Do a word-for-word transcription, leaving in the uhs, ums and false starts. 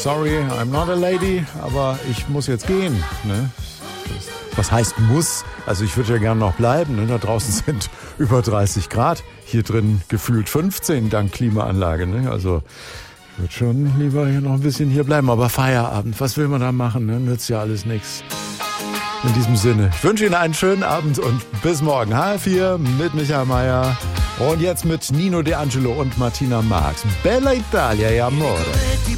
sorry, I'm not a lady, aber ich muss jetzt gehen. Ne? Was heißt muss? Also ich würde ja gerne noch bleiben. Ne? Da draußen sind über dreißig Grad, hier drin gefühlt fünfzehn dank Klimaanlage. Ne? Also ich würde schon lieber hier noch ein bisschen hier bleiben. Aber Feierabend, was will man da machen? Ne? Nützt ja alles nichts. In diesem Sinne, ich wünsche Ihnen einen schönen Abend und bis morgen. H vier mit Michael Mayer und jetzt mit Nino De Angelo und Martina Marx. Bella Italia, e amore.